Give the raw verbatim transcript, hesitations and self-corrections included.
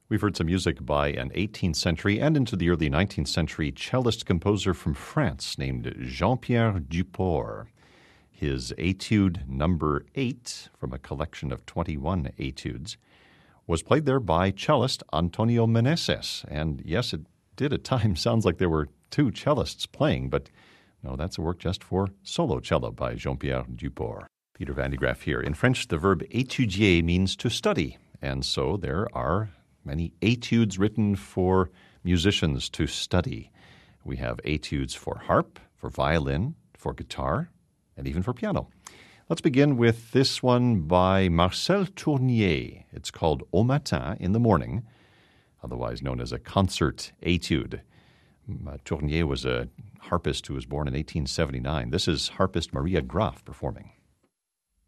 We've heard some music by an eighteenth century and into the early nineteenth century cellist-composer from France named Jean-Pierre Duport. His Etude number eight, from a collection of twenty-one etudes, was played there by cellist Antonio Meneses. And yes, it did at times sounds like there were two cellists playing, but no, that's a work just for solo cello by Jean-Pierre Duport. Peter Van de Graaff here. In French, the verb étudier means to study, and so there are many etudes written for musicians to study. We have etudes for harp, for violin, for guitar, and even for piano. Let's begin with this one by Marcel Tournier. It's called Au Matin, in the morning, otherwise known as a concert etude. Tournier was a harpist who was born in eighteen seventy-nine. This is harpist Maria Graf performing.